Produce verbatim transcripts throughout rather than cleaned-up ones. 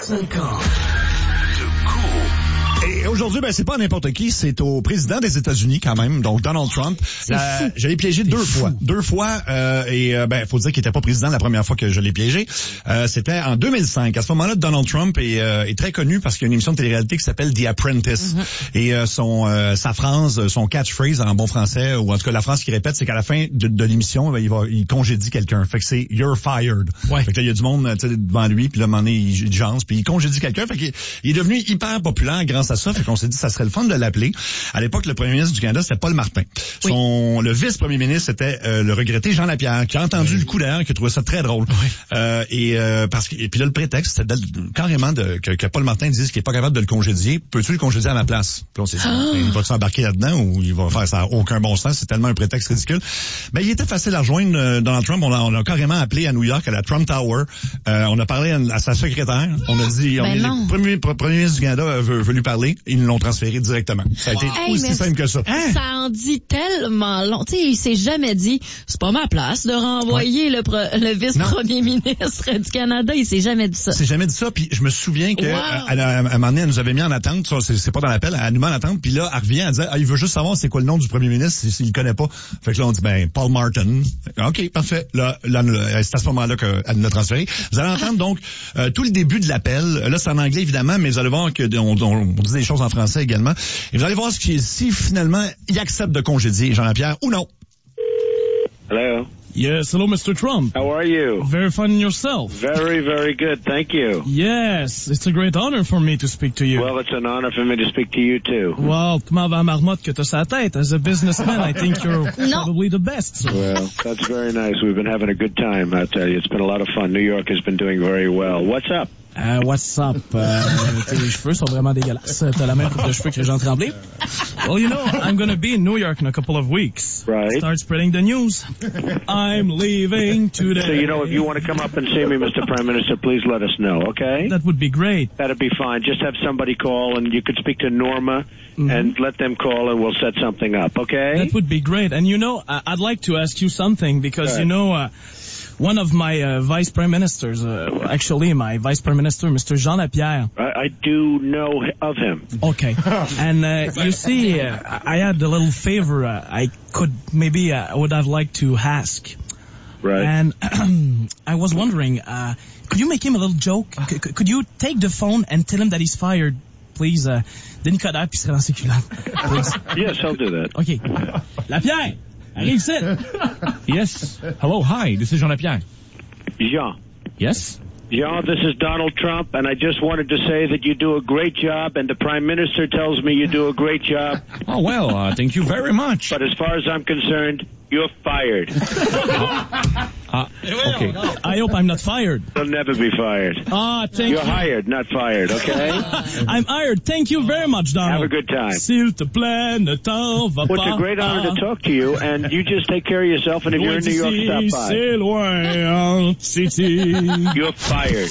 cinq ans. Et aujourd'hui, ben c'est pas n'importe qui, c'est au président des États-Unis quand même, donc Donald Trump. La, je l'ai piégé deux fou. fois, deux fois, euh, et euh, ben faut dire qu'il était pas président la première fois que je l'ai piégé. Euh, c'était en deux mille cinq. À ce moment-là, Donald Trump est, euh, est très connu parce qu'il y a une émission de télé-réalité qui s'appelle The Apprentice. Mm-hmm. Et euh, son euh, sa phrase, son catchphrase en bon français, ou en tout cas la phrase qu'il répète, c'est qu'à la fin de, de l'émission, ben, il va il congédie quelqu'un. Fait que c'est you're fired. Ouais. Fait que là, il y a du monde devant lui, puis là, à un moment donné, il jance, puis il congédie quelqu'un. Fait qu'il il est devenu hyper populaire grâce à ça. Fait qu'on s'est dit ça serait le fun de l'appeler. À l'époque, le premier ministre du Canada, c'était Paul Martin. Oui. Son, le vice-premier ministre, c'était euh, le regretté Jean Lapierre, qui a entendu oui. le coup d'air, qui a trouvé ça très drôle. Oui. Euh, et euh, parce que et puis là, le prétexte, c'était de, carrément de, que, que Paul Martin dise qu'il est pas capable de le congédier. Peux-tu le congédier à ma place? Puis on s'est dit, ah. il va s'embarquer là-dedans ou il va faire ça n'a aucun bon sens. C'est tellement un prétexte ridicule. Ben, il était facile à rejoindre euh, Donald Trump. On l'a, on l'a carrément appelé à New York, à la Trump Tower. Euh, on a parlé à, à sa secrétaire. On a dit, on ben est le premier, premier ministre du Canada veut, veut lui parler. Ils l'ont transféré directement. Ça a été wow. aussi hey, simple que ça. Hein? Ça en dit tellement long. Tu sais, il s'est jamais dit, c'est pas ma place de renvoyer ouais. le, pro, le vice-premier non. ministre du Canada. Il s'est jamais dit ça. Il s'est jamais dit ça. Puis je me souviens que wow. à, à, à un moment donné, elle nous avait mis en attente. Ça, c'est, c'est pas dans l'appel. Elle nous met en attente. Puis là, elle revient, elle dit, ah, il veut juste savoir c'est quoi le nom du premier ministre s'il le connaît pas. Fait que là, on dit, ben, Paul Martin. OK, parfait. Là, là, là c'est à ce moment-là qu'elle nous a transféré. Vous allez entendre donc euh, tout le début de l'appel. Là, c'est en anglais évidemment, mais vous allez voir que on, on, on dit des choses en français également. Et vous allez voir ce qui est, si finalement il accepte de congédier Jean-Pierre ou non. Hello. Yes, hello, Mister Trump. How are you? Very fine yourself. Very, very good, thank you. Yes, it's a great honor for me to speak to you. Well, it's an honor for me to speak to you too. Well, tu m'en vas à marmotte que t'as sa tête. As a businessman, I think you're no. probably the best. So. Well, that's very nice. We've been having a good time, I tell you. It's been a lot of fun. New York has been doing very well. What's up? Uh, what's up? Uh, tes cheveux sont vraiment dégueulasses. T'as la même coupe de cheveux que Jean Tremblay. Well, you know, I'm going to be in New York in a couple of weeks. Right. Start spreading the news. I'm leaving today. So, you know, if you want to come up and see me, Mister Prime Minister, please let us know, okay? That would be great. That'd be fine. Just have somebody call, and you could speak to Norma, mm-hmm. and let them call, and we'll set something up, okay? That would be great. And, you know, I'd like to ask you something, because, you know... Uh, One of my uh, vice prime ministers, uh, actually my vice prime minister, Mister Jean Lapierre. I, I do know of him. Okay. And uh, you see, uh, I had a little favor uh, I could maybe uh, I would have liked to ask. Right. And I was wondering, uh, could you make him a little joke? C- could you take the phone and tell him that he's fired, please? Uh, Denis Coderre, puis serait dans ses culottes. Please. Yes, I'll do that. Okay. Lapierre! Arrive, sit. Yes. Hello, hi, this is Jean Lapierre. Jean. Yes? Jean, this is Donald Trump, and I just wanted to say that you do a great job, and the Prime Minister tells me you do a great job. Oh, well, uh, thank you very much. But as far as I'm concerned, you're fired. uh, uh, okay. I hope I'm not fired. You'll never be fired. Ah, thank you're you. You're hired, not fired, okay? I'm hired. Thank you very much, Donald. Have a good time. S'il te plaît, ne t'en va pas. Well, it's a great honor to talk to you, and you just take care of yourself, and if you're in New York, stop by. C'est loin, City. You're fired.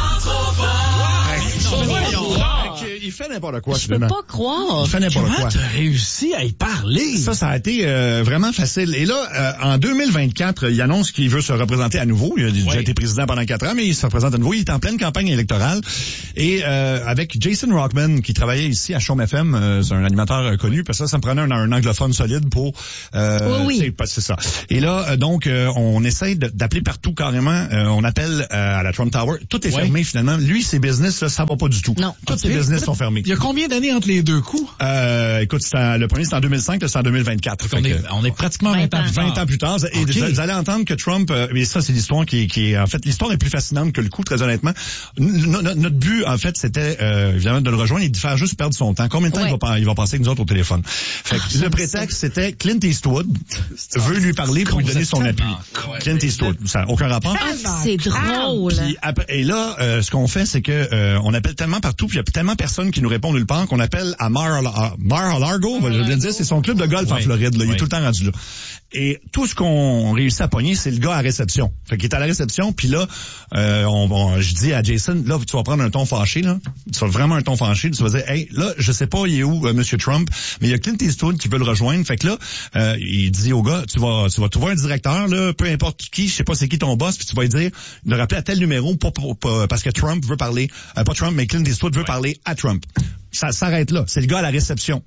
Il fait n'importe quoi. Je peux pas croire. Il fait n'importe Comment quoi. t'as réussi à y parler? Ça, ça a été euh, vraiment facile. Et là, euh, en deux mille vingt-quatre, il annonce qu'il veut se représenter à nouveau. Il a déjà oui. été président pendant quatre ans, mais il se représente à nouveau. Il est en pleine campagne électorale. Et euh, avec Jason Rockman, qui travaillait ici à Chaume F M, euh, c'est un animateur euh, connu, parce que ça, ça me prenait un, un anglophone solide pour... Euh, oui, oui. C'est, c'est ça. Et là, euh, donc, euh, on essaie de, d'appeler partout carrément. Euh, on appelle euh, à la Trump Tower. Tout est oui. fermé, finalement. Lui, ses business, là, ça va pas du tout. Non. Tous okay. ses business sont fermés. Il y a combien d'années entre les deux coups? Euh, écoute, c'est en, le premier, c'est en deux mille cinq, c'est en deux mille vingt-quatre. On est, on est pratiquement vingt ans plus tard. vingt ans plus tard. Et okay. vous allez entendre que Trump, euh, mais ça, c'est l'histoire qui, qui est, en fait, l'histoire est plus fascinante que le coup, très honnêtement. N- notre but, en fait, c'était, euh, évidemment, de le rejoindre et de faire juste perdre son temps. Combien de temps ouais. il, va, il va passer avec nous autres au téléphone? Fait que ah, le prétexte, ça. C'était Clint Eastwood veut lui parler pour lui donner son appui. Ouais. Clint Eastwood. Ça n'a aucun rapport. Ah, c'est drôle. Puis, après, et là, euh, ce qu'on fait, c'est que, euh, on appelle tellement partout, puis il y a tellement personne qui nous répond nulle part, qu'on appelle à Mar-a-Lago, je viens de dire, c'est son club de golf oui. en Floride, là. Il oui. est tout le temps rendu là. Et tout ce qu'on réussit à pogner, c'est le gars à réception. Fait qu'il est à la réception, puis là, euh, on, on, je dis à Jason, là, tu vas prendre un ton fâché, là. Tu vas vraiment un ton fâché, tu vas dire, hey, là, je sais pas, il est où, euh, Monsieur Trump, mais il y a Clint Eastwood qui veut le rejoindre. Fait que là, euh, il dit au gars, tu vas, tu vas trouver un directeur, là, peu importe qui, je sais pas c'est qui ton boss, puis tu vas lui dire de rappeler à tel numéro pour, pour, pour, parce que Trump veut parler, euh, pas Trump, mais Clint Eastwood veut ouais. parler à Trump. Ça s'arrête là. C'est le gars à la réception.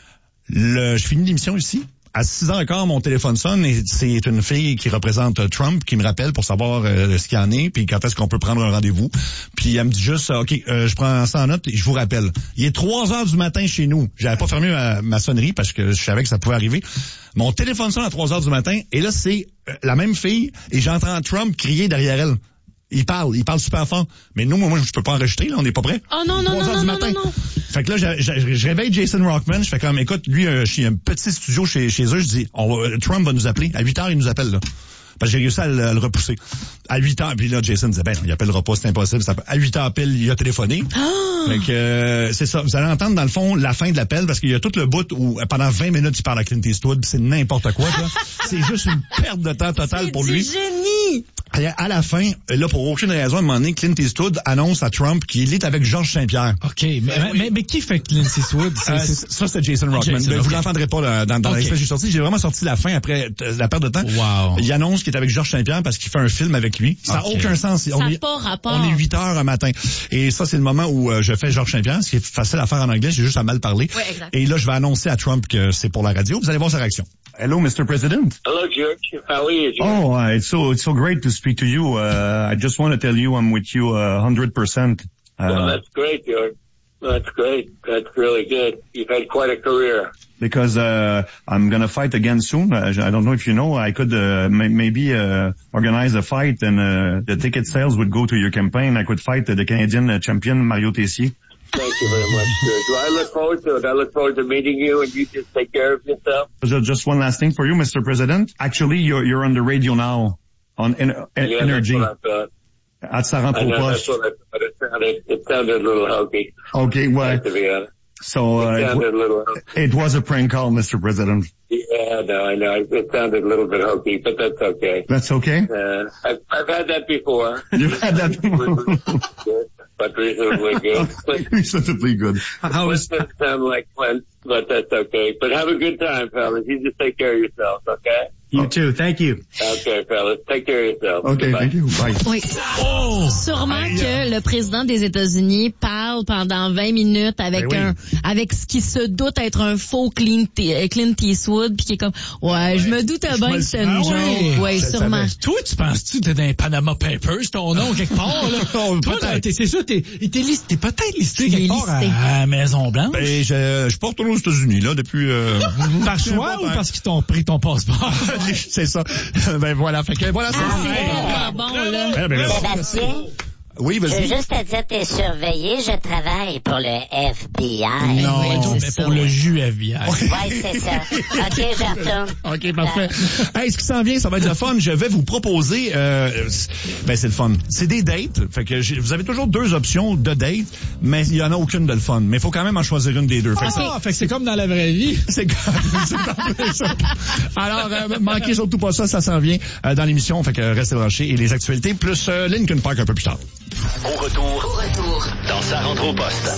Le, je finis l'émission ici. À six heures quinze, mon téléphone sonne et c'est une fille qui représente Trump qui me rappelle pour savoir euh, ce qu'il y en est puis quand est-ce qu'on peut prendre un rendez-vous. Puis elle me dit juste, OK, euh, je prends ça en note et je vous rappelle. Il est trois heures du matin chez nous. J'avais pas fermé ma, ma sonnerie parce que je savais que ça pouvait arriver. Mon téléphone sonne à trois heures du matin et là, c'est euh, la même fille et j'entends Trump crier derrière elle. Il parle, il parle super fort. Mais nous, moi, je peux pas enregistrer, là, on n'est pas prêt. Oh non, non, non, non, non, non, non. Fait que là, je, je, je réveille Jason Rockman, je fais comme, écoute, lui, euh, je suis un petit studio chez, chez eux, je dis, on va, Trump va nous appeler. À huit heures, il nous appelle, là. Parce que j'ai réussi à le, à le repousser. À huit heures, puis là, Jason disait, ben, il appellera pas, c'est impossible. Ça, à huit heures pile, il a téléphoné. Oh! Fait que, euh, c'est ça. Vous allez entendre, dans le fond, la fin de l'appel, parce qu'il y a tout le bout où, pendant vingt minutes, il parle à Clint Eastwood, c'est n'importe quoi, là. C'est juste une perte de temps totale pour lui. C'est génie! À la fin, là, pour aucune raison, à un moment donné, Clint Eastwood annonce à Trump qu'il est avec Georges Saint-Pierre. OK, mais, mais, mais, mais qui fait Clint Eastwood? C'est, euh, c'est... Ça, c'est Jason Rockman. Jason, mais okay. Vous l'entendrez pas là, dans, dans okay. l'extrait que j'ai sorti. J'ai vraiment sorti la fin après euh, la perte de temps. Wow. Il annonce qu'il est avec Georges Saint-Pierre parce qu'il fait un film avec lui. Ça n'a okay. aucun sens. Ça n'a pas rapport. On est huit heures un matin. Et ça, c'est le moment où euh, je fais Georges Saint-Pierre, ce qui est facile à faire en anglais. J'ai juste à mal parler. Ouais, exact. Et là, je vais annoncer à Trump que c'est pour la radio. Vous allez voir sa réaction. Hello, Mister President. Hello, George. How are you, George? Oh, uh, it's so it's so great to speak to you. Uh, I just want to tell you I'm with you a uh, hundred percent. Well, that's great, George. That's great. That's really good. You've had quite a career. Because uh, I'm going to fight again soon. I, I don't know if you know. I could uh, may, maybe uh, organize a fight, and uh, the ticket sales would go to your campaign. I could fight uh, the Canadian champion Mario Tessier. Thank you very much, George. Well, I look forward to it. I look forward to meeting you, and you just take care of yourself. Just one last thing for you, Mister President. Actually, you're you're on the radio now on en, yeah, Energy. That's what I thought. At ça rentre I au know, poste. that's what I thought. It sounded, it sounded a little hokey. Okay, well, To be honest. so uh, it sounded it, a little hokey. it was a prank call, Mister President. Yeah, no, I know. It sounded a little bit hokey, but that's okay. That's okay. Uh, I've, I've had that before. You've had that before. But reasonably good. Reasonably good. How is that sound like Clint? But that's okay. But have a good time, fellas. You just take care of yourself, okay? You too. Thank you. Okay, fellas. Take care of yourself. Okay, Goodbye. thank you. Bye. Oui. Oh! Sûrement que le président des États-Unis parle pendant vingt minutes avec Ben un, oui. avec ce qui se doute être un faux Clint, Clint Eastwood, puis qui est comme, ouais, ouais. je me doutais bien que c'était une Ah joke. oui. Ouais, Je sûrement. savais. Toi, tu penses-tu que t'es dans les Panama Papers, ton nom, quelque part, là? Oh, Toi, peut-être. là, t'es, c'est sûr, t'es, t'es, list, t'es peut-être listé Il est quelque part à, listé. à Maison-Blanche. Ben, je, je porte aux États-Unis, là, depuis... Euh, Par choix ou parce qu'ils t'ont pris ton passeport? c'est ça. Ben voilà, fait que voilà. Ah, c'est vraiment bon, là. Eh, ben, merci. Sébastien, Oui, je veux vas-y. juste te dire, t'es surveillé, je travaille pour le F B I. Non, Oui, Non, c'est mais ça, pour ouais. le jus F B I. Ouais, c'est ça. OK, je retourne. OK, parfait. Hey, ce qui s'en vient, ça va être le fun. Je vais vous proposer... Euh, ben, c'est le fun. C'est des dates. Fait que j'ai- vous avez toujours deux options de dates, mais il y en a aucune de le fun. Mais il faut quand même en choisir une des deux. Fait que Ah, fait que c'est comme dans la vraie vie. c'est c'est un peu ça. Alors, euh, manquez surtout pas ça. Ça s'en vient euh, dans l'émission. Fait que restez branchés. Et les actualités, plus euh, Linkin Park un peu plus tard. Au retour, au retour, dans Sa rentre au poste.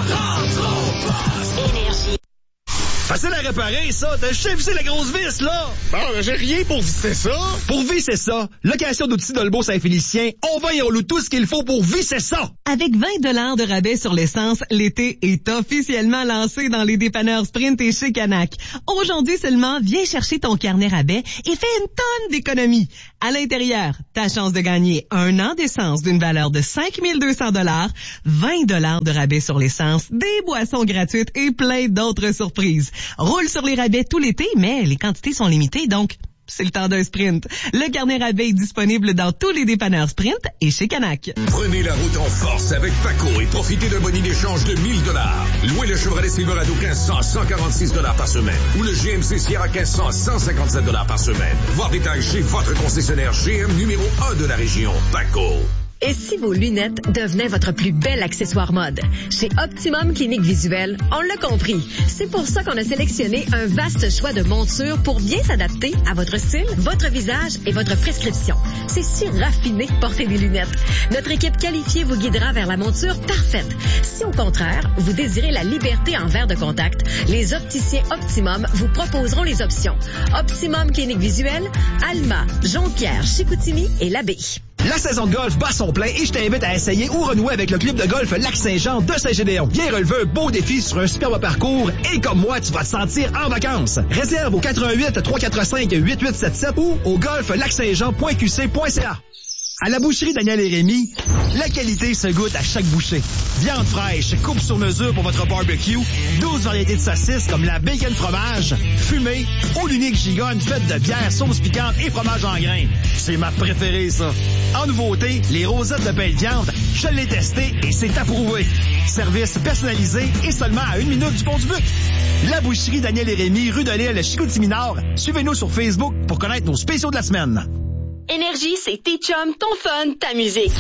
Énergie. Facile à réparer, ça. T'as juste à visser la grosse vis, là. Bon, j'ai rien pour visser ça. Pour visser ça, location d'outils Dolbeau Saint-Félicien, on va et on loue tout ce qu'il faut pour visser ça. Avec vingt dollars de rabais sur l'essence, l'été est officiellement lancé dans les dépanneurs Sprint et chez Canac. Aujourd'hui seulement, viens chercher ton carnet rabais et fais une tonne d'économies. À l'intérieur, ta chance de gagner un an d'essence d'une valeur de cinq mille deux cents dollars, vingt dollars de rabais sur l'essence, des boissons gratuites et plein d'autres surprises. Roule sur les rabais tout l'été, mais les quantités sont limitées, donc c'est le temps d'un sprint. Le carnet rabais est disponible dans tous les dépanneurs Sprint et chez Canac. Prenez la route en force avec Paco et profitez d'un bonus d'échange de mille dollars. Louez le Chevrolet Silverado quinze cents à cent quarante-six dollars par semaine ou le G M C Sierra quinze cents à cent cinquante-sept dollars par semaine. Voir détails chez votre concessionnaire G M numéro un de la région, Paco. Et si vos lunettes devenaient votre plus bel accessoire mode? Chez Optimum Clinique Visuelle, on l'a compris. C'est pour ça qu'on a sélectionné un vaste choix de montures pour bien s'adapter à votre style, votre visage et votre prescription. C'est si raffiné de porter des lunettes. Notre équipe qualifiée vous guidera vers la monture parfaite. Si au contraire, vous désirez la liberté en verre de contact, les opticiens Optimum vous proposeront les options. Optimum Clinique Visuelle, Alma, Jonquière, Chicoutimi et L'Abbaye. La saison de golf bat son plein et je t'invite à essayer ou renouer avec le club de golf Lac-Saint-Jean de Saint-Gédéon. Viens relever un beau défi sur un superbe parcours et comme moi, tu vas te sentir en vacances. Réserve au quatre un huit, trois quatre cinq, huit huit sept sept ou au golf lac saint jean point q c point c a. À la boucherie Daniel et Rémy, la qualité se goûte à chaque bouchée. Viande fraîche, coupe sur mesure pour votre barbecue, douze variétés de saucisses comme la bacon fromage, fumée, ou l'unique gigonne faite de bière, sauce piquante et fromage en grains. C'est ma préférée, ça. En nouveauté, les rosettes de pain de viande, je l'ai testé et c'est approuvé. Service personnalisé et seulement à une minute du pont du Buc. La boucherie Daniel et Rémy, rue de l'Île, Chicoutimi-Nord. Suivez-nous sur Facebook pour connaître nos spéciaux de la semaine. Énergie, c'est tes chums, ton fun, ta musique.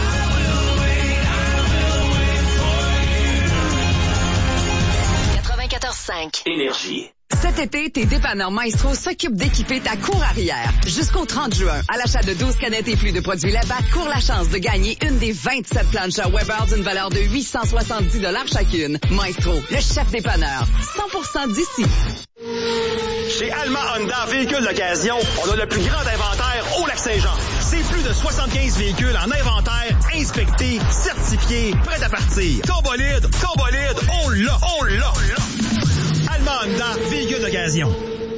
quatre-vingt-quatorze cinq. Énergie. Cet été, tes dépanneurs Maestro s'occupent d'équiper ta cour arrière. Jusqu'au trente juin, à l'achat de douze canettes et plus de produits Labatt, cours la chance de gagner une des vingt-sept planches à Weber d'une valeur de huit cent soixante-dix dollars chacune. Maestro, le chef dépanneur. cent pour cent d'ici. Chez Alma Honda Véhicules d'occasion, on a le plus grand inventaire au Lac-Saint-Jean. C'est plus de soixante-quinze véhicules en inventaire, inspectés, certifiés, prêts à partir. Combolide, Combolide, on l'a, on l'a, on l'a. Alma Honda Véhicules d'occasion.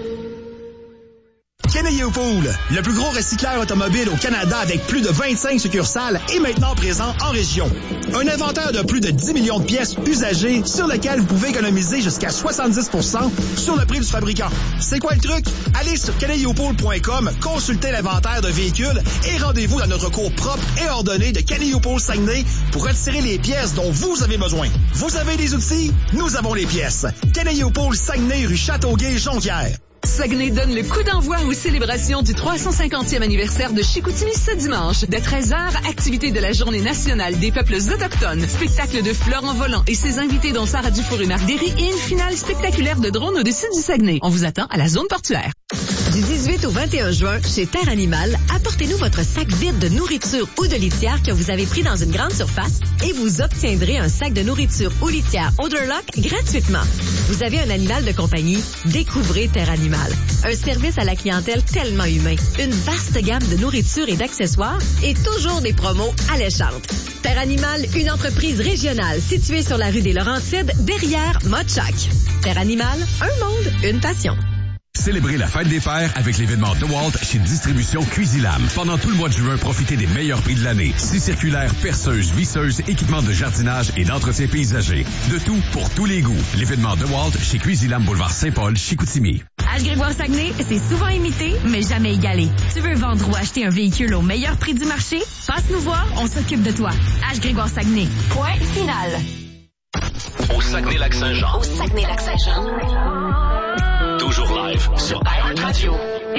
Kenny-Pool, le plus gros recycleur automobile au Canada avec plus de vingt-cinq succursales est maintenant présent en région. Un inventaire de plus de dix millions de pièces usagées sur lequel vous pouvez économiser jusqu'à soixante-dix pour cent sur le prix du fabricant. C'est quoi le truc? Allez sur kenny-pool point com, consultez l'inventaire de véhicules et rendez-vous dans notre cours propre et ordonné de Kenny-Pool Saguenay pour retirer les pièces dont vous avez besoin. Vous avez les outils, nous avons les pièces. Kenny-Pool Saguenay, rue Châteauguay, Jonquière. Saguenay donne le coup d'envoi aux célébrations du trois cent cinquantième anniversaire de Chicoutimi ce dimanche. Dès treize heures, activité de la Journée nationale des peuples autochtones, spectacle de Florent Volant et ses invités dont Sarah Dufour et Marc Derry et une finale spectaculaire de drone au-dessus du Saguenay. On vous attend à la zone portuaire. Du dix-huit au vingt et un juin, chez Terre Animal, apportez-nous votre sac vide de nourriture ou de litière que vous avez pris dans une grande surface et vous obtiendrez un sac de nourriture ou litière Odorlock gratuitement. Vous avez un animal de compagnie? Découvrez Terre Animal. Un service à la clientèle tellement humain. Une vaste gamme de nourriture et d'accessoires et toujours des promos alléchantes. Terre Animal, une entreprise régionale située sur la rue des Laurentides, derrière Mochac. Terre Animal, un monde, une passion. Célébrez la fête des pères avec l'événement DeWalt chez Distribution Cuisilam. Pendant tout le mois de juin, profitez des meilleurs prix de l'année. Scie circulaires, perceuses, visseuses, équipements de jardinage et d'entretien paysager. De tout pour tous les goûts. L'événement DeWalt chez Cuisilam, boulevard Saint-Paul, Chicoutimi. H-Grégoire-Saguenay, c'est souvent imité, mais jamais égalé. Tu veux vendre ou acheter un véhicule au meilleur prix du marché? Passe nous voir, on s'occupe de toi. H-Grégoire-Saguenay. Point final. Au Saguenay-Lac-Saint-Jean. Au Saguenay-Lac-Saint-Jean. Toujours live sur iHeartRadio.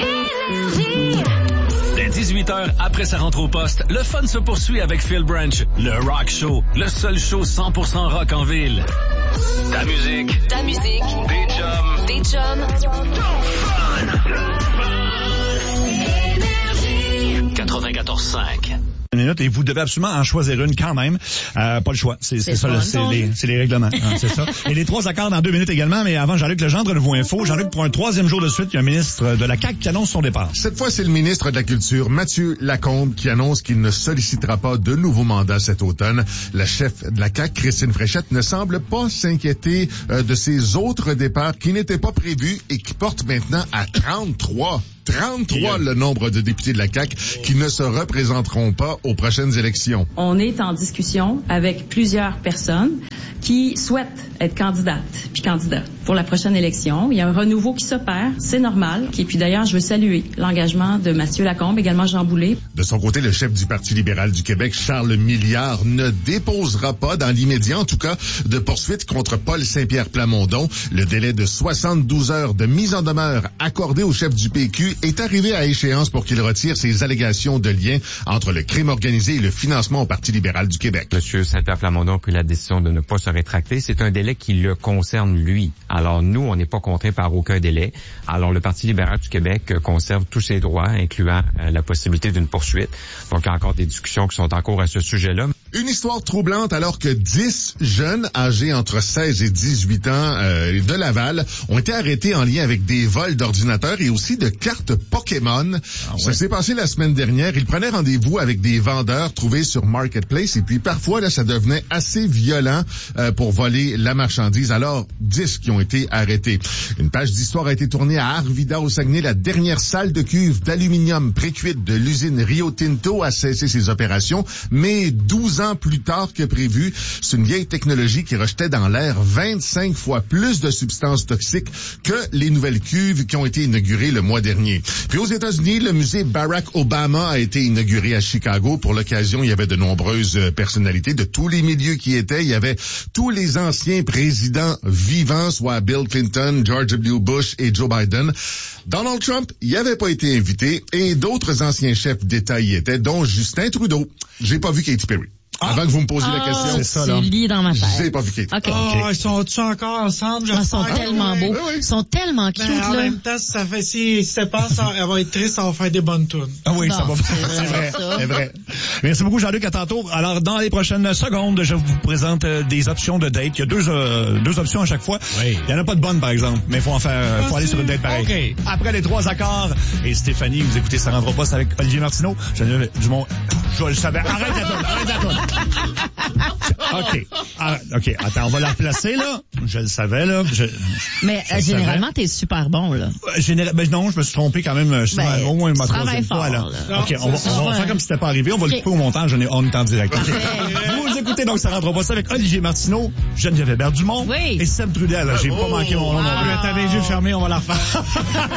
Dès dix-huit heures, après sa rentre au poste, le fun se poursuit avec Phil Branch, le Rock Show, le seul show cent pour cent rock en ville. Ta musique. Ta musique. Des chums. Des chums. Ton fun. Énergie. quatre-vingt-quatorze cinq. Minutes et vous devez absolument en choisir une quand même. Euh, pas le choix. C'est, c'est, c'est ça, c'est les, c'est les règlements. Hein, c'est ça. Et les trois accords dans deux minutes également. Mais avant, Jean-Luc Legendre, Nouveau Info. Jean-Luc, pour un troisième jour de suite, il y a un ministre de la C A Q qui annonce son départ. Cette fois, c'est le ministre de la Culture, Mathieu Lacombe, qui annonce qu'il ne sollicitera pas de nouveau mandat cet automne. La chef de la C A Q, Christine Fréchette, ne semble pas s'inquiéter euh, de ces autres départs qui n'étaient pas prévus et qui portent maintenant à trente-trois. trente-trois le nombre de députés de la C A Q qui ne se représenteront pas aux prochaines élections. On est en discussion avec plusieurs personnes qui souhaitent être candidates puis candidats pour la prochaine élection. Il y a un renouveau qui s'opère, c'est normal. Et puis d'ailleurs, je veux saluer l'engagement de Mathieu Lacombe, également Jean Boulet. De son côté, le chef du Parti libéral du Québec, Charles Milliard, ne déposera pas, dans l'immédiat en tout cas, de poursuite contre Paul Saint-Pierre Plamondon. Le délai de soixante-douze heures de mise en demeure accordé au chef du P Q est arrivé à échéance pour qu'il retire ses allégations de lien entre le crime organisé et le financement au Parti libéral du Québec. Monsieur Saint-Pierre Plamondon a pris la décision de ne pas se rétracter. C'est un délai qui le concerne lui. Alors nous, on n'est pas contraints par aucun délai. Alors le Parti libéral du Québec conserve tous ses droits, incluant euh, la possibilité d'une poursuite. Donc il y a encore des discussions qui sont en cours à ce sujet-là. Une histoire troublante alors que dix jeunes âgés entre seize et dix-huit ans euh, de Laval ont été arrêtés en lien avec des vols d'ordinateurs et aussi de cartes Pokémon. Ah ouais. Ça s'est passé la semaine dernière. Ils prenaient rendez-vous avec des vendeurs trouvés sur Marketplace et puis parfois là ça devenait assez violent euh, pour voler la marchandise. Alors dix qui ont été arrêtés. Une page d'histoire a été tournée à Arvida au Saguenay. La dernière salle de cuve d'aluminium précuite de l'usine Rio Tinto a cessé ses opérations, mais douze ans plus tard que prévu. C'est une vieille technologie qui rejetait dans l'air vingt-cinq fois plus de substances toxiques que les nouvelles cuves qui ont été inaugurées le mois dernier. Puis aux États-Unis, le musée Barack Obama a été inauguré à Chicago. Pour l'occasion, il y avait de nombreuses personnalités de tous les milieux qui étaient. Il y avait tous les anciens présidents vivants, soit Bill Clinton, George W. Bush et Joe Biden. Donald Trump y avait pas été invité et d'autres anciens chefs d'État y étaient, dont Justin Trudeau. J'ai pas vu Katy Perry. Ah. Avant que vous me posiez ah, la question. C'est ça, là. Lis dans ma tête. J'ai pas vu Katy. Okay. Oh, okay. Ils sont-ils encore ensemble? Ils sont tellement beaux. Oui, oui. Ils sont tellement cute, ben, en là. même temps, si ça fait, si c'est pas ça, elle va être triste, ça va faire des bonnes tunes. Ah oui, bon, ça va faire. C'est vrai. C'est vrai. Merci beaucoup, Jean-Luc. À tantôt. Alors, dans les prochaines secondes, je vous présente euh, des options de date. Il y a deux, euh, deux options à chaque fois. Oui. Il y en a pas de bonnes, par exemple, mais il faut en faire, faut aller sur une date pareille. Okay. Après les trois accords, et Stéphanie, vous écoutez Ça rentre pas, c'est avec Olivier Martineau. Geneviève Dumont. Je le savais. Arrête la toune, arrête la toune. OK. Ah, OK. Attends, on va la replacer, là. Je le savais, là. Je, mais je euh, généralement, t'es super bon, là. Général, ben non, je me suis trompé quand même. Je ben, au moins ma troisième fois, là. là. OK, on va, on va faire comme si c'était pas arrivé. On va okay. le couper au montage. On est, on est en direct. Okay. Vous écoutez donc Ça rentre pas, ça avec Olivier Martineau, Geneviève Dumont oui. et Seb Trudel. J'ai oh, pas manqué mon nom. Ah, t'as les yeux fermés, on va la refaire.